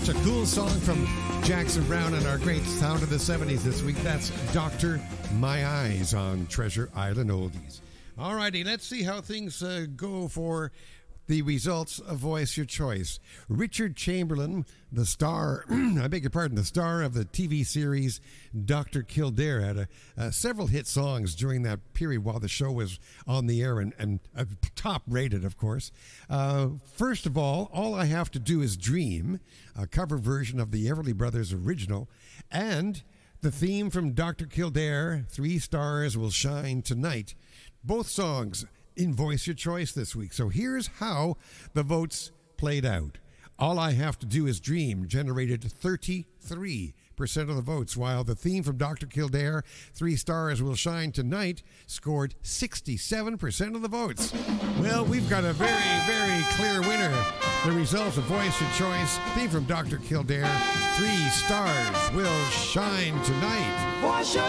Such a cool song from Jackson Browne and our great sound of the 70s this week. That's Dr. My Eyes on Treasure Island Oldies. All righty, let's see how things go for the results of Voice Your Choice. Richard Chamberlain, the star, the star of the TV series Dr. Kildare, had several hit songs during that period while the show was on the air and top rated, of course. First of all I Have to Do Is Dream, a cover version of the Everly Brothers original, and the theme from Dr. Kildare, 3 Stars Will Shine Tonight. Both songs in Voice Your Choice this week. So here's how the votes played out. All I Have to Do Is Dream generated 33% of the votes, while the theme from Dr. Kildare, 3 Stars Will Shine Tonight, scored 67% of the votes. Well, we've got a very, very clear winner. The results of Voice Your Choice, theme from Dr. Kildare, 3 Stars Will Shine Tonight. Voice Your